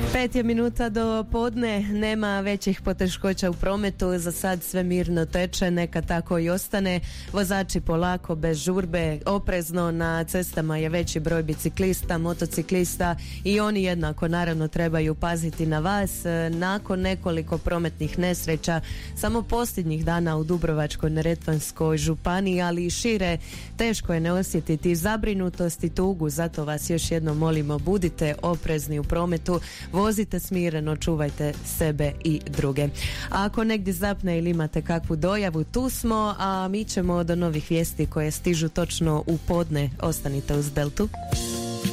5 je minuta do podne, nema većih poteškoća u prometu, za sad sve mirno teče, neka tako i ostane. Vozači polako, bez žurbe, oprezno, na cestama je veći broj biciklista, motociklista i oni jednako naravno trebaju paziti na vas. Nakon nekoliko prometnih nesreća, samo posljednjih dana u Dubrovačko-neretvanskoj županiji, ali i šire, teško je ne osjetiti zabrinutost i tugu, zato vas još jednom molimo, budite oprezni u prometu, vozite smireno, čuvajte sebe i druge. A ako negdje zapne ili imate kakvu dojavu, tu smo, a mi ćemo do novih vijesti koje stižu točno u podne. Ostanite uz Deltu.